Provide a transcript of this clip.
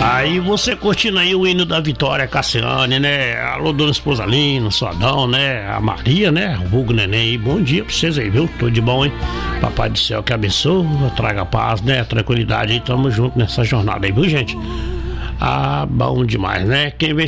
Aí você curtindo aí o hino da Vitória Cassiane, né? Alô, dona esposa Lina, Sodão, né? A Maria, né? O Hugo Neném aí. Bom dia pra vocês aí, viu? Tudo de bom, hein? Papai do céu que abençoe, traga paz, né? Tranquilidade aí. Tamo junto nessa jornada aí, viu, gente? Ah, bom demais, né? Quem vê